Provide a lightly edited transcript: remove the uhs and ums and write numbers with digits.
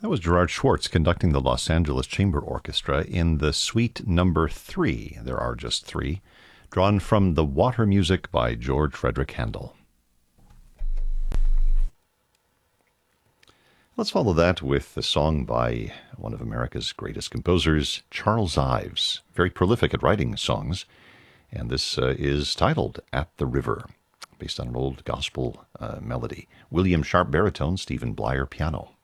That was Gerard Schwartz conducting the Los Angeles Chamber Orchestra in the Suite Number 3. There are just 3, drawn from The Water Music by George Frederick Handel. Let's follow that with a song by one of America's greatest composers, Charles Ives, very prolific at writing songs, and this is titled At the River, based on an old gospel melody. William Sharp baritone, Stephen Blyer piano.